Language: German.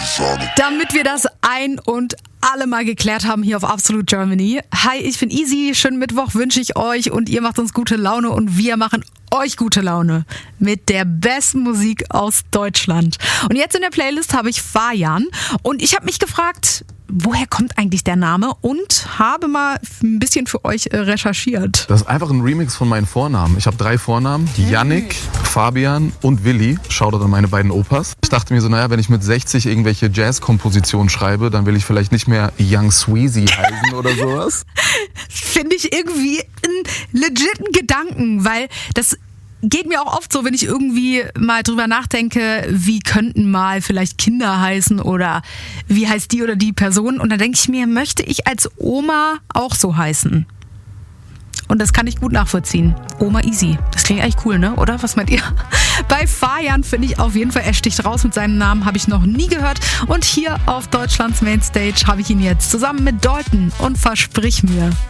Damit wir das ein und alle mal geklärt haben hier auf Absolute Germany. Hi, ich bin Easy. Schönen Mittwoch wünsche ich euch und ihr macht uns gute Laune und wir machen euch gute Laune mit der besten Musik aus Deutschland. Und jetzt in der Playlist habe ich Fajan und ich habe mich gefragt, woher kommt eigentlich der Name und habe mal ein bisschen für euch recherchiert. Das ist einfach ein Remix von meinen Vornamen. Ich habe 3 Vornamen, Yannick, Fabian und Willi. Shoutout an meine beiden Opas. Ich dachte mir so, naja, wenn ich mit 60 irgendwelche Jazz-Kompositionen schreibe, dann will ich vielleicht nicht mehr Young Sweezy heißen oder sowas. Finde ich irgendwie einen legiten Gedanken, weil das geht mir auch oft so, wenn ich irgendwie mal drüber nachdenke, wie könnten mal vielleicht Kinder heißen oder wie heißt die oder die Person. Und dann denke ich mir, möchte ich als Oma auch so heißen? Und das kann ich gut nachvollziehen. Oma Easy. Das klingt eigentlich cool, ne? Oder? Was meint ihr? Bei Fajan finde ich auf jeden Fall, er sticht raus mit seinem Namen, habe ich noch nie gehört. Und hier auf Deutschlands Mainstage habe ich ihn jetzt zusammen mit Dalton und Versprich mir.